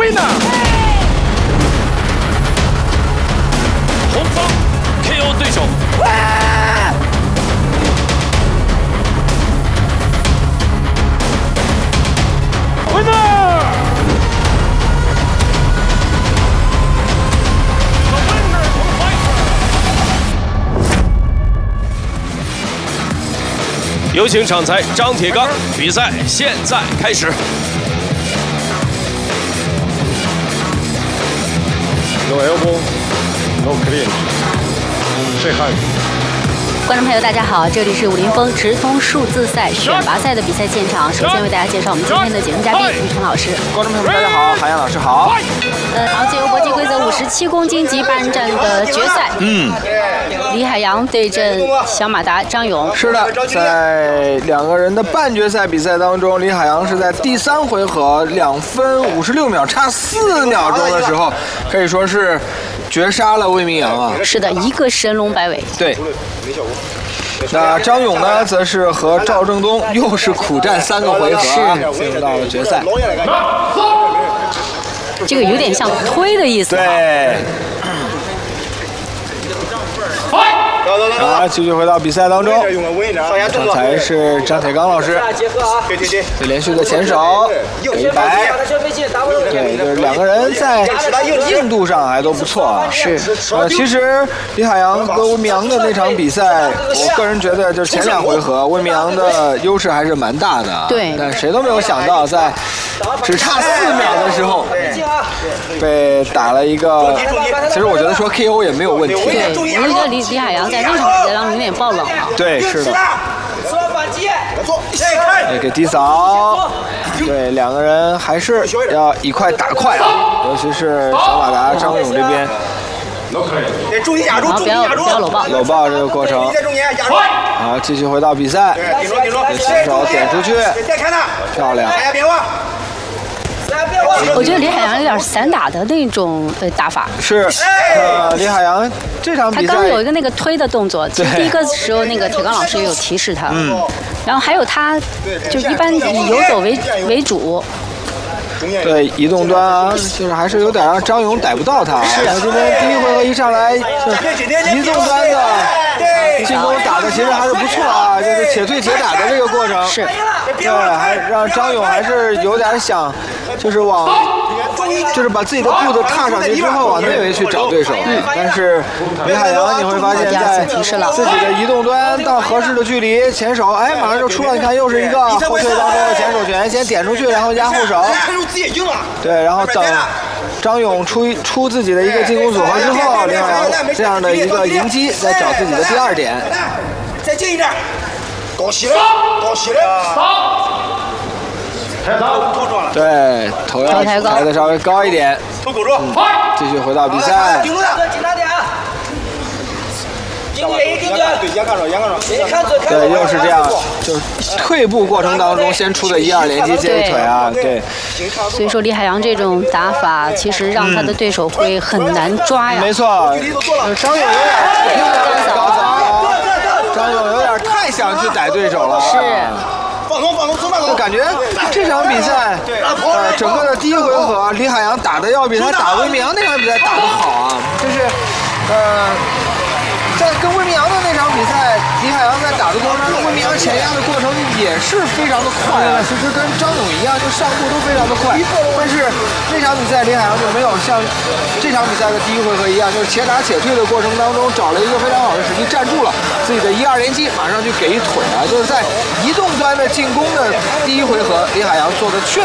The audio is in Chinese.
winner。红方 KO 对手。winner。 有请场裁张铁刚，比赛现在开始。No elbow, no clinch. Shake hand. 观众朋友，大家好，这里是武林风直通数字赛选拔赛的比赛现场。首先为大家介绍我们今天的节目嘉宾于晨老师。 观众朋友们，大家好，韩阳老师好。 然后借由国际规则57公斤级8人战的决赛，李海洋对阵小马达张勇。 是的，在2个人的半决赛比赛当中，李海洋是在第3回合2分56秒，差4秒钟的时候，可以说是绝杀了魏明阳啊。 是的，一个神龙摆尾。 对。那张勇呢，则是和赵正东又是苦战3个回合，进入到了决赛。 这个有点像推的意思。 对。好，继续回到比赛当中，场裁是张铁刚老师，对连续的前手给100，对，就是2个人在硬度上还都不错啊。 是， 其实李海洋和魏明阳的那场比赛，我个人觉得就是前2回合魏明阳的优势还是蛮大的， 对， 但谁都没有想到在只差4秒的时候被打了一个，其实我觉得说 KO 也没有问题。 对，我就觉得李海洋在那场比赛当中有点爆冷了。 对，是的。也给低扫。对，2个人还是要以快打快啊，尤其是小马达张勇这边。 注意压住， 不要搂抱。 搂抱这个过程。好，继续回到比赛，前手点出去，漂亮。 我觉得李海洋有点散打的那种打法。 是，李海洋这场比赛他刚有一个那个推的动作，其实第一个时候那个铁刚老师也有提示他，然后还有他就一般以游走为主。 对，移动端啊，就是还是有点让张勇逮不到他。是，这边第1回合一上来，就是移动端的进攻打的其实还是不错啊，就是且退且打的这个过程。 是， 对，还让张勇还是有点想，就是把自己的步子踏上去之后往内围去找对手。但是李海洋你会发现在自己的移动端到合适的距离，前手马上就出了，你看又是一个后退当中的前手拳，先点出去，然后加后手。对，然后等张勇出自己的一个进攻组合之后，李海洋这样的一个迎击，再找自己的第2点。 再近一点，高起来，高起来， 对，头要抬得稍微高一点。继续回到比赛。 顶住他，紧张点。 对，又是这样，就是退步过程当中先出的1-2连击接腿啊，对。 所以说李海洋这种打法，其实让他的对手会很难抓呀。 没错，张勇有点高扫，张勇有点太想去逮对手了。 是。 就感觉这场比赛，整个的第1回合，李海洋打的要比他打魏明阳那场比赛打得好啊，就是在跟魏明阳的那场比赛，李海洋在打的过程当中，魏明阳前压的过程也是非常的快啊，其实跟张勇一样，就上步都非常的快。但是那场比赛李海洋就没有像这场比赛的第1回合一样，就是且打且退的过程当中找了一个非常好的时机站住了自己的1-2连击，马上就给一腿啊，就是在移动端的进攻的第1回合，李海洋做的确